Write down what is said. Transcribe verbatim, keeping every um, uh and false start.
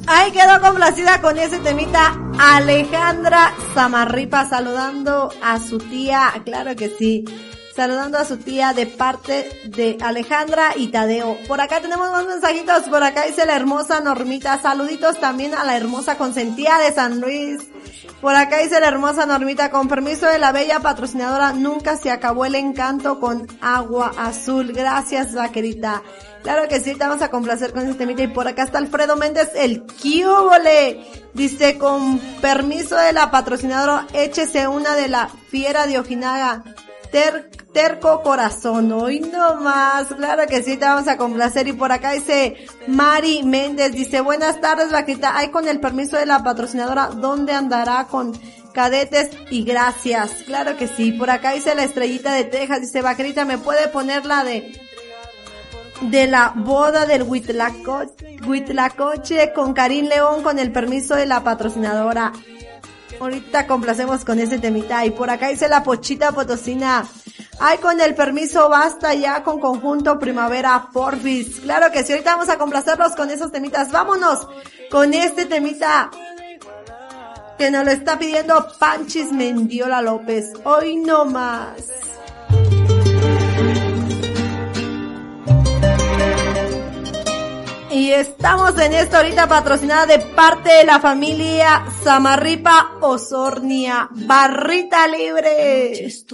Ahí quedó complacida con ese temita Alejandra Samarripa saludando a su tía, claro que sí, saludando a su tía de parte de Alejandra y Tadeo. Por acá tenemos más mensajitos, por acá dice la hermosa Normita, saluditos también a la hermosa consentida de San Luis. Por acá dice la hermosa Normita, con permiso de la bella patrocinadora, nunca se acabó el encanto con Agua Azul. Gracias, vaquerita. Claro que sí, te vamos a complacer con este temita. Y por acá está Alfredo Méndez, el ¡Quíobole! Dice, con permiso de la patrocinadora, échese una de la fiera de Ojinaga. Ter, terco corazón, hoy no más, claro que sí, te vamos a complacer. Y por acá dice Mari Méndez, dice, buenas tardes, vaquita, ay, con el permiso de la patrocinadora, ¿dónde andará con cadetes y gracias? Claro que sí. Por acá dice la Estrellita de Texas, dice, vaquerita, ¿me puede poner la de de la boda del Huitlacoche, Huitlacoche con Karim León con el permiso de la patrocinadora? Ahorita complacemos con ese temita. Y por acá dice la Pochita Potosina, ay, con el permiso basta ya con conjunto Primavera Porfis. Claro que sí, ahorita vamos a complacerlos con esos temitas. Vámonos con este temita que nos lo está pidiendo Panchis Mendiola López. Hoy no más. Y estamos en esta ahorita patrocinada de parte de la familia Samarripa Osornia. Barrita libre.